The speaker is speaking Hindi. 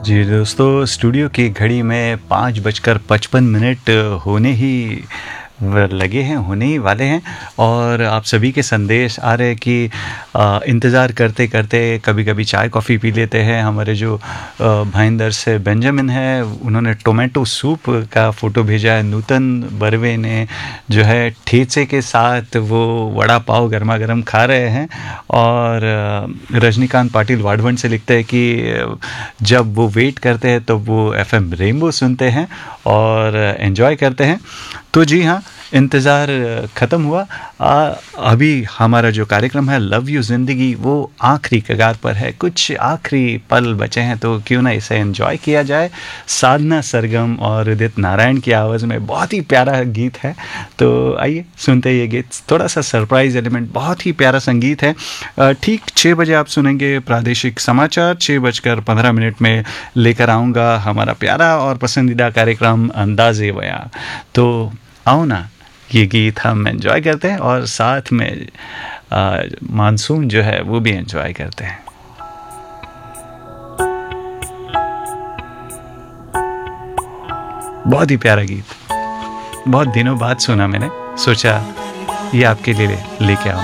जी दोस्तों, स्टूडियो की घड़ी में 5:55 होने ही लगे हैं, होने ही वाले हैं और आप सभी के संदेश आ रहे हैं कि इंतज़ार करते करते कभी कभी चाय कॉफ़ी पी लेते हैं। हमारे जो भाईंदर से बेंजामिन है, उन्होंने टोमेटो सूप का फ़ोटो भेजा है। नूतन बर्वे ने जो है ठेचे के साथ वो वड़ा पाव गर्मा गर्म खा रहे हैं। और रजनीकांत पाटिल वाडवंड से लिखते हैं कि जब वो वेट करते हैं तो वो एफएम रेनबो सुनते हैं और एंजॉय करते हैं। तो जी हाँ, इंतज़ार ख़त्म हुआ। अभी हमारा जो कार्यक्रम है लव यू ज़िंदगी वो आखिरी कगार पर है। कुछ आखिरी पल बचे हैं तो क्यों ना इसे एंजॉय किया जाए। साधना सरगम और उदित नारायण की आवाज़ में बहुत ही प्यारा गीत है, तो आइए सुनते हैं ये गीत। थोड़ा सा सरप्राइज़ एलिमेंट, बहुत ही प्यारा संगीत है। ठीक 6 बजे आप सुनेंगे प्रादेशिक समाचार। 6:15 में लेकर आऊँगा हमारा प्यारा और पसंदीदा कार्यक्रम अंदाज़े बयां। तो आओ ना, ये गीत हम एंजॉय करते हैं और साथ में मानसून जो है वो भी एंजॉय करते हैं। बहुत ही प्यारा गीत, बहुत दिनों बाद सुना मैंने, सोचा ये आपके लिए लेके आऊं।